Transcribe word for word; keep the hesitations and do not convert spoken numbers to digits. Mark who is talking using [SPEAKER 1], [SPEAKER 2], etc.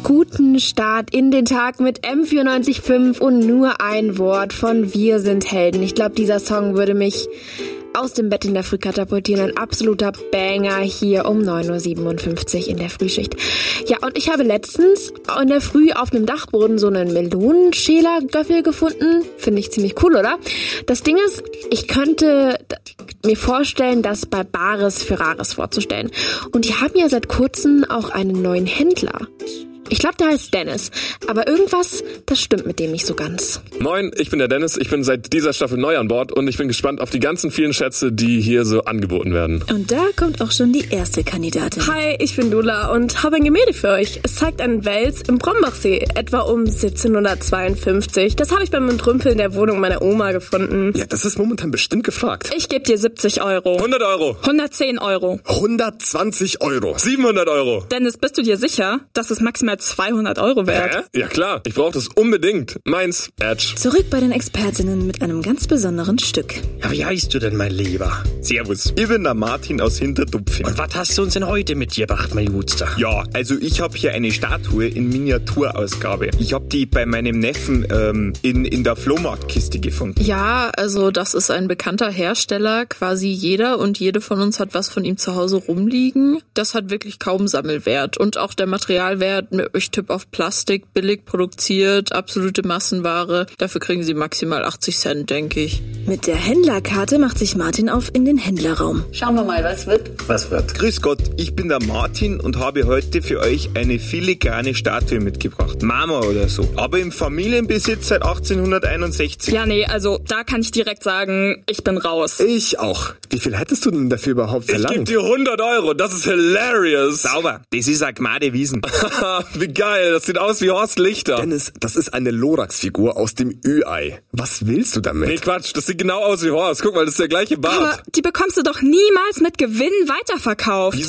[SPEAKER 1] Guten Start in den Tag mit M vierundneunzig Komma fünf und nur ein Wort von Wir sind Helden. Ich glaube, dieser Song würde mich aus dem Bett in der Früh katapultieren. Ein absoluter Banger hier um neun Uhr siebenundfünfzig in der Frühschicht. Ja, und ich habe letztens in der Früh auf einem Dachboden so einen Melonenschäler-Göffel gefunden. Finde ich ziemlich cool, oder? Das Ding ist, ich könnte mir vorstellen, das bei Bares für Rares vorzustellen. Und die haben ja seit kurzem auch einen neuen Händler. Ich glaube, der heißt Dennis. Aber irgendwas, das stimmt mit dem nicht so ganz.
[SPEAKER 2] Moin, ich bin der Dennis. Ich bin seit dieser Staffel neu an Bord und ich bin gespannt auf die ganzen vielen Schätze, die hier so angeboten werden.
[SPEAKER 3] Und da kommt auch schon die erste Kandidatin.
[SPEAKER 4] Hi, ich bin Dula und habe ein Gemälde für euch. Es zeigt einen Wels im Brombachsee, etwa um siebzehnhundertzweiundfünfzig. Das habe ich beim Entrümpeln in der Wohnung meiner Oma gefunden.
[SPEAKER 5] Ja, das ist momentan bestimmt gefragt.
[SPEAKER 4] Ich gebe dir siebzig Euro.
[SPEAKER 2] hundert Euro.
[SPEAKER 4] hundertzehn Euro.
[SPEAKER 5] hundertzwanzig Euro.
[SPEAKER 2] siebenhundert Euro.
[SPEAKER 4] Dennis, bist du dir sicher, dass es maximal zweihundert Euro wert?
[SPEAKER 2] Hä? Ja klar, ich brauche das unbedingt. Meins, Edge.
[SPEAKER 3] Zurück bei den Expertinnen mit einem ganz besonderen Stück.
[SPEAKER 6] Ja, wie heißt du denn, mein Lieber?
[SPEAKER 7] Servus, ich bin der Martin aus Hintertupfing.
[SPEAKER 6] Und was hast du uns denn heute mitgebracht, mein Gutster?
[SPEAKER 7] Ja, also ich habe hier eine Statue in Miniaturausgabe. Ich habe die bei meinem Neffen ähm, in, in der Flohmarktkiste gefunden.
[SPEAKER 8] Ja, also das ist ein bekannter Hersteller. Quasi jeder und jede von uns hat was von ihm zu Hause rumliegen. Das hat wirklich kaum Sammelwert. Und auch der Materialwert, ich tippe auf Plastik, billig produziert, absolute Massenware. Dafür kriegen sie maximal achtzig Cent, denke ich.
[SPEAKER 3] Mit der Händlerkarte macht sich Martin auf in den Händlerraum.
[SPEAKER 9] Schauen wir mal, was wird.
[SPEAKER 6] Was wird?
[SPEAKER 7] Grüß Gott, ich bin der Martin und habe heute für euch eine filigrane Statue mitgebracht. Mama oder so. Aber im Familienbesitz seit achtzehnhunderteinundsechzig.
[SPEAKER 4] Ja, nee, also da kann ich direkt sagen, ich bin raus.
[SPEAKER 5] Ich auch. Wie viel hättest du denn dafür überhaupt
[SPEAKER 2] Ich gebe
[SPEAKER 5] verlangt?
[SPEAKER 2] dir hundert Euro. Das ist hilarious.
[SPEAKER 7] Sauber, das ist eine Gmade Wiesen.
[SPEAKER 2] Wie geil, das sieht aus wie Horst Lichter.
[SPEAKER 5] Dennis, das ist eine Lorax-Figur aus dem Ü-Ei. Was willst du damit?
[SPEAKER 2] Nee, Quatsch, das sieht genau aus wie Horst. Guck mal, das ist der gleiche Bart.
[SPEAKER 4] Aber die bekommst du doch niemals mit Gewinn weiterverkauft.